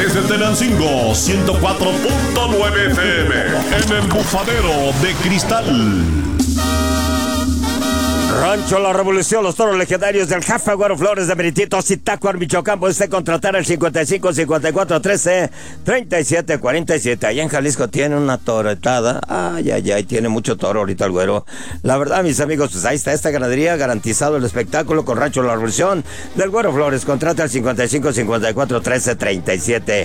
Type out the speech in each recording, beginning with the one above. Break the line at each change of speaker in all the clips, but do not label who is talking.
Desde Tenancingo, 104.9 FM. En el Bufadero de Cristal.
Rancho La Revolución, los toros legendarios del Jefe Güero Flores de Meritito, Zitácuaro, Michoacán. Puede usted contratar el 55 54 13 37 47. Allá en Jalisco tiene una toretada. Ay, tiene mucho toro ahorita el güero. La verdad, mis amigos, pues ahí está esta ganadería, garantizado el espectáculo con Rancho La Revolución del Güero Flores. Contrata el 55 54 13 37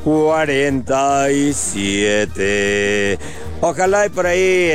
47. Ojalá y por ahí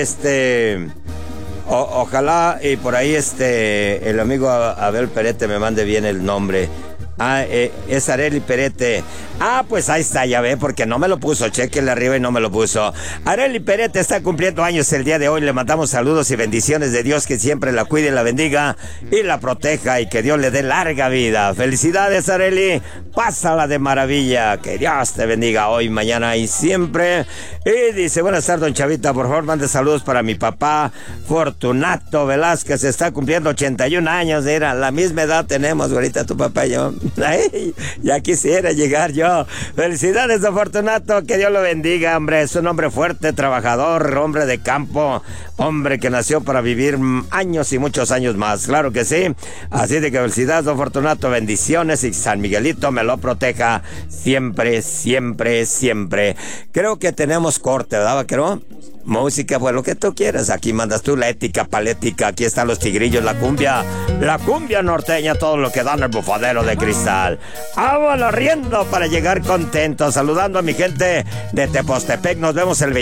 ojalá y por ahí el amigo Abel Perete me mande bien el nombre. Es Areli Perete. Pues ahí está, ya ve, porque no me lo puso. Chéquenle arriba y no me lo puso. Areli Perete está cumpliendo años el día de hoy. Le mandamos saludos y bendiciones de Dios, que siempre la cuide, la bendiga y la proteja, y que Dios le dé larga vida. Felicidades, Areli. Pásala de maravilla. Que Dios te bendiga hoy, mañana y siempre. Y dice: buenas tardes, don Chavita. Por favor, mande saludos para mi papá Fortunato Velázquez. Está cumpliendo 81 años. Mira, la misma edad tenemos ahorita tu papá y yo. Ay, ya quisiera llegar yo. Felicidades, don Fortunato, que Dios lo bendiga, hombre. Es un hombre fuerte, trabajador, hombre de campo, hombre que nació para vivir años y muchos años más, claro que sí. Así de que felicidades, don Fortunato, bendiciones, y San Miguelito me lo proteja siempre, siempre, siempre. Creo que tenemos corte, ¿verdad, vaquero? Música, pues lo que tú quieras. Aquí mandas tú la ética palética. Aquí están los tigrillos, la cumbia norteña, todo lo que dan el Bufadero de Cristal. Vámonos riendo para llegar contentos. Saludando a mi gente de Tepostepec. Nos vemos el